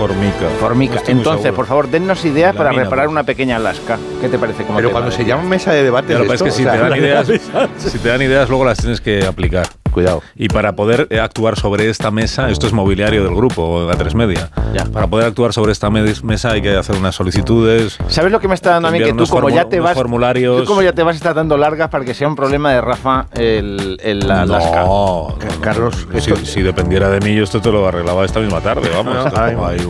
Formica. Entonces, por favor, dennos ideas para reparar una pequeña Alaska. ¿Qué te parece? Pero cuando se llama mesa de debate, lo que pasa es que si te dan ideas, luego las tienes que aplicar. Cuidado. Y para poder actuar sobre esta mesa, esto es mobiliario del grupo, A3 Media. Ya. Para poder actuar sobre esta mesa hay que hacer unas solicitudes. ¿Sabes lo que me está dando a mí? Que tú como ya te vas, estás dando largas para que sea un problema de Rafa el Alaska. No, Carlos, si dependiera de mí, yo esto te lo arreglaba esta misma tarde, vamos. Hay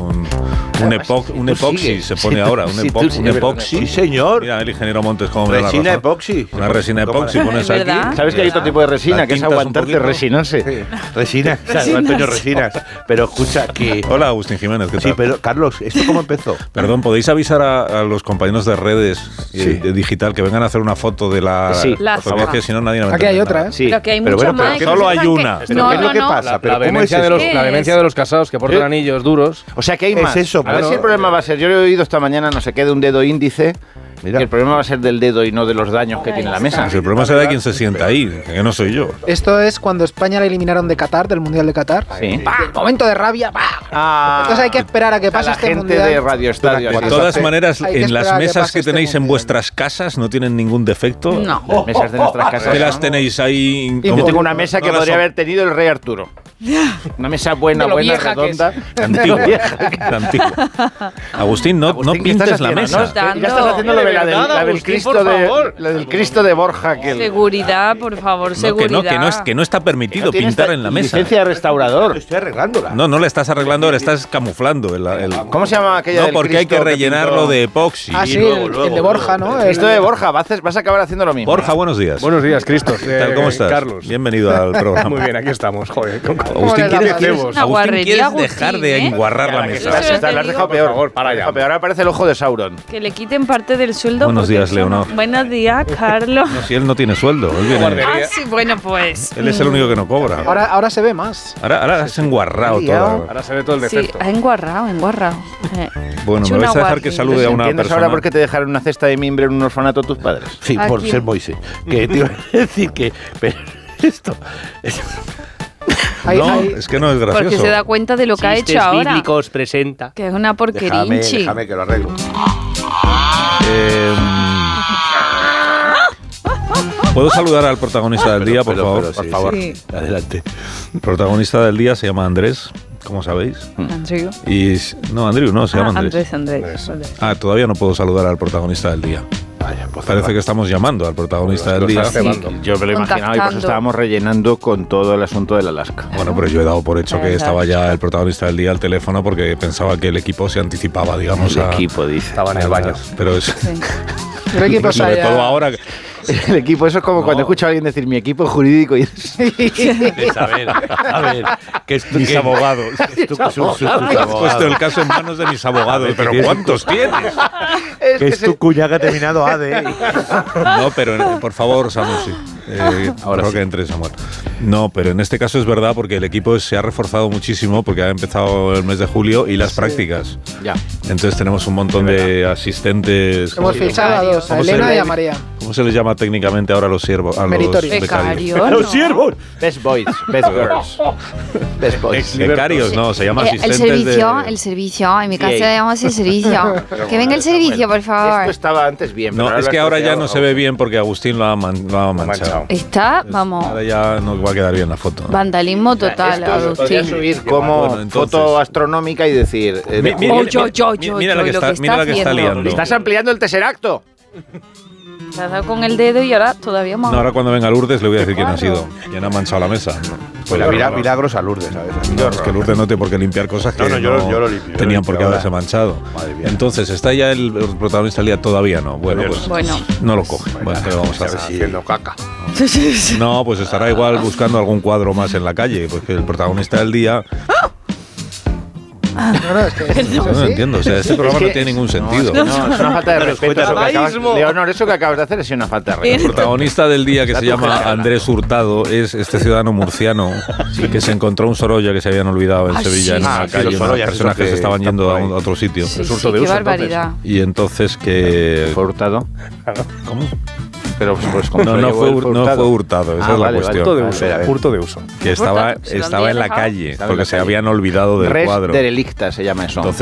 un epoxi se pone ahora, un epoxi. Sí, señor. Mira, el ingeniero Montes cómo me da la razón. Resina epoxi. Una resina epoxi pones aquí. ¿Sabes que hay otro tipo de resina que es aguantarte resinarse? Sí. Resina, Antonio Resinas. Pero escucha que... Hola, Agustín Jiménez, ¿qué tal? Sí, pero Carlos, ¿esto cómo empezó? Perdón, ¿podéis avisar a los compañeros de redes de digital que vengan a hacer una foto de la fotografía? Que si no, nadie me Aquí hay otra, ¿eh? Sí. Pero que hay mucho más. Solo hay una. ¿Qué es lo que pasa? La vehemencia de los casados que portan anillos duros. O sea que hay más. Es eso. A ver si el problema va a ser... Yo lo he oído esta mañana, no sé qué, de un dedo índice... Mira. Que el problema va a ser del dedo y no de los daños que tiene la mesa. Pues el problema será de quién se sienta ahí, que no soy yo. Esto es cuando España la eliminaron de Qatar, del Mundial de Qatar. Sí. Momento de rabia. Entonces hay que esperar a que pase este Mundial. La gente de Radio Estadio. De todas maneras, en las mesas que tenéis en vuestras casas no tienen ningún defecto. No. Las mesas de nuestras casas. ¿Qué las tenéis ahí? Yo tengo una mesa que podría haber tenido el rey Arturo. Una mesa buena, redonda. Antigua. Agustín, no pintes la mesa. Ya estás haciendo lo de la del Cristo de Borja. Seguridad, por favor, seguridad. Que no está permitido pintar en la mesa. Licencia de restaurador. Estoy arreglándola. No la estás arreglando, la estás camuflando. ¿Cómo se llama aquella del No, porque hay que rellenarlo de epoxi. Ah, sí, el de Borja, ¿no? Cristo de Borja, vas a acabar haciendo lo mismo. Borja, buenos días. Buenos días, Cristo. ¿Qué tal? ¿Cómo estás? Carlos. Bienvenido al programa. Muy bien, aquí estamos, joder. Agustín, ¿quieres guarrería, dejar de enguarrar la mesa? La has dejado peor. Por favor, para allá. Ahora aparece el ojo de Sauron. Que le quiten parte del sueldo. Buenos días, Leonor. Buenos días, Carlos. No, si él no tiene sueldo. Sí, bueno, pues. Él es el único que no cobra. Ahora se ve más. Ahora has enguarrado todo. Ahora se ve todo el defecto. Sí, ha enguarrado. Bueno, me vais a dejar que salude a una ¿Entiendes persona? ahora por qué te dejaron una cesta de mimbre en un orfanato tus padres? Sí, por ser Moisés. Que te iba a decir que... Pero esto... Es que no es gracioso. Porque se da cuenta de lo que ha hecho ahora. Bíblicos presenta. Que es una porquerinchi. Déjame que lo arreglo. ¿Puedo saludar al protagonista del día, por favor? Por favor, Sí. adelante. El protagonista del día se llama Andrés, como sabéis. Andrew. Andrew no, se llama Andrés. Andrés. Todavía no puedo saludar al protagonista del día. Vaya, pues Parece que estamos llamando al protagonista del día. Yo me lo imaginaba y por eso estábamos rellenando con todo el asunto del Alaska. Bueno, pero yo he dado por hecho que estaba ya el protagonista del día al teléfono porque pensaba que el equipo se anticipaba, digamos. El equipo, dice. Estaba en el baño. Pero es... El equipo sobre todo ahora... El equipo, eso es como cuando escucho a alguien decir mi equipo jurídico y a ver, que es mis abogados. Has puesto el caso en manos de mis abogados. ¿Pero cuántos tienes? Que es tu cuñada que ha terminado AD. No, pero por favor, Samuel, sí. Ahora creo que entre Samuel. No, pero en este caso es verdad porque el equipo se ha reforzado muchísimo porque ha empezado el mes de julio y las prácticas. Ya. Entonces tenemos un montón de asistentes. Hemos fichado a dos, a Elena y a María. ¿Cómo se les llama técnicamente ahora a los siervos? A Meritorios. los becarios. Becario, ¡Los siervos! Best boys, best girls. Best boys. Becarios, no, se llama asistentes el servicio, en mi casa le llamamos el servicio. Que venga el servicio, por favor. Esto estaba antes bien. No, es que ahora ya no se ve bien porque Agustín lo ha manchado. Está, vamos. Ahora ya no va a quedar bien la foto. Vandalismo total, Podría Agustín. subir como foto astronómica y decir... Mira la que está liando. Estás ampliando el tesseracto. Se ha dado con el dedo y ahora todavía más. No, ahora cuando venga Lourdes le voy a decir quién ha sido. ¿Quién ha manchado la mesa? Pues milagros a Lourdes, ¿sabes? No, es que Lourdes no tiene por qué limpiar cosas que yo lo limpio. tenían por qué haberse manchado. Madre mía. Entonces, ¿está ya el protagonista del día? Todavía no. Bueno, pues no lo coge. Bueno, ¿qué vamos a hacer? Haciendo caca. No, pues estará igual buscando algún cuadro más en la calle. Pues que el protagonista del día... No entiendo, o sea, este programa no tiene ningún sentido. No, es una falta de respeto. Leonor, eso que acabas de hacer es una falta de respeto. El protagonista del día, que se llama Andrés Hurtado, es este ciudadano murciano que se encontró un Sorolla que se habían olvidado en Sevilla, en una calle. Los personajes se estaban yendo a otro sitio. Qué barbaridad. Y entonces que... ¿Fue Hurtado? ¿Cómo? Pero pues no fue Hurtado, esa es la cuestión. Hurto de uso. Que estaba en la calle porque se habían olvidado del cuadro. Res derelicta se llama eso. Entonces